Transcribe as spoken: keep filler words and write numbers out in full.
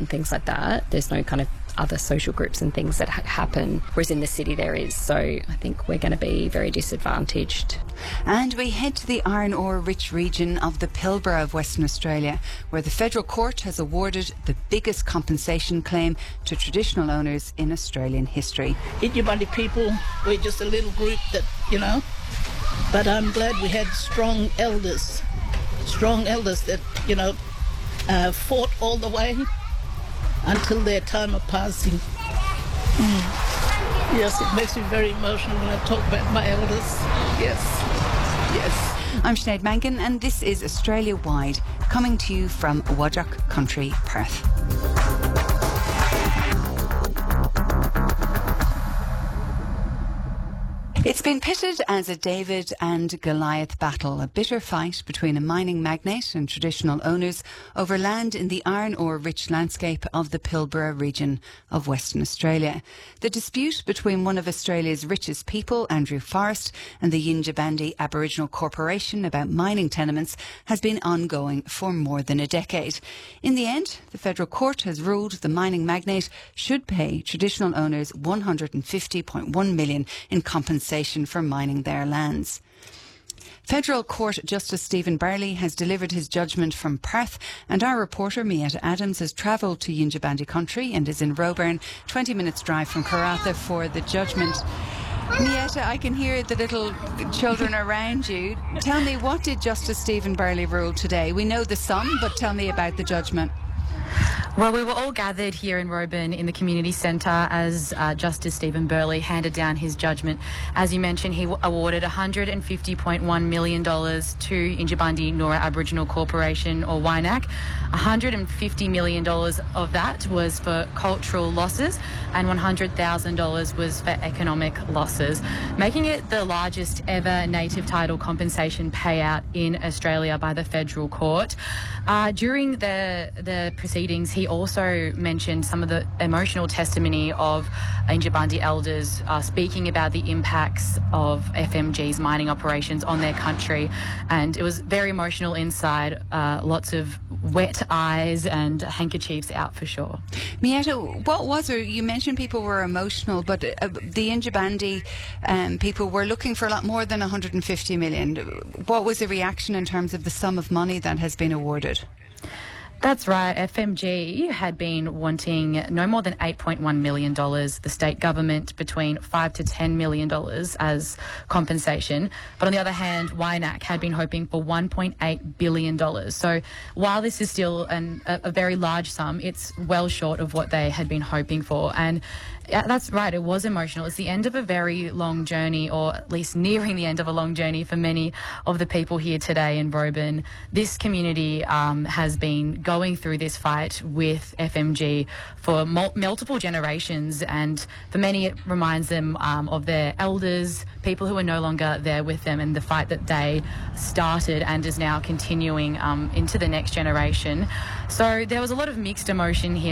and things like that. There's no kind of other social groups and things that ha- happen, whereas in the city there is. So I think we're going to be very disadvantaged. And we head to the iron ore rich region of the Pilbara of Western Australia, where the federal court has awarded the biggest compensation claim to traditional owners in Australian history. Yindjibarndi people, we're just a little group that, you know, but I'm glad we had strong elders, strong elders that, you know, uh, fought all the way until their time of passing. Mm. Yes, it makes me very emotional when I talk about my elders. Yes, yes. I'm Sinead Mangan, and this is Australia Wide, coming to you from Whadjuk Country, Perth. It's been pitted as a David and Goliath battle, a bitter fight between a mining magnate and traditional owners over land in the iron ore rich landscape of the Pilbara region of Western Australia. The dispute between one of Australia's richest people, Andrew Forrest, and the Yindjibarndi Aboriginal Corporation about mining tenements has been ongoing for more than a decade. In the end, the federal court has ruled the mining magnate should pay traditional owners one hundred fifty point one million dollars in compensation for mining their lands. Federal Court Justice Stephen Barley has delivered his judgment from Perth, and our reporter Mietta Adams has travelled to Yindjibarndi country and is in Roebourne, twenty minutes drive from Karratha, for the judgment. Mietta, I can hear the little children around you. Tell me, what did Justice Stephen Barley rule today? We know the sum, but tell me about the judgment. Well, we were all gathered here in Roebourne in the community centre as uh, Justice Stephen Barley handed down his judgment. As you mentioned, he w- awarded one hundred fifty point one million dollars to Yindjibarndi Noora Aboriginal Corporation, or Y NAC. one hundred fifty million dollars of that was for cultural losses and one hundred thousand dollars was for economic losses, making it the largest ever native title compensation payout in Australia by the federal court. Uh, during the, the proceedings, he also mentioned some of the emotional testimony of Yindjibarndi elders uh, speaking about the impacts of F M G's mining operations on their country, and it was very emotional inside, uh, lots of wet eyes and handkerchiefs out for sure. Mietta, what was it? You mentioned people were emotional, but uh, the Yindjibarndi um, people were looking for a lot more than one hundred fifty million. What was the reaction in terms of the sum of money that has been awarded? That's right. F M G had been wanting no more than eight point one million dollars, the state government between five to ten million dollars as compensation. But on the other hand, Y NAC had been hoping for one point eight billion dollars. So while this is still an, a, a very large sum, it's well short of what they had been hoping for. And yeah, that's right, it was emotional. It's the end of a very long journey, or at least nearing the end of a long journey for many of the people here today in Roebourne. This community um, has been going through this fight with F M G for mul- multiple generations, and for many it reminds them um, of their elders, people who are no longer there with them, and the fight that they started and is now continuing um, into the next generation. So there was a lot of mixed emotion here.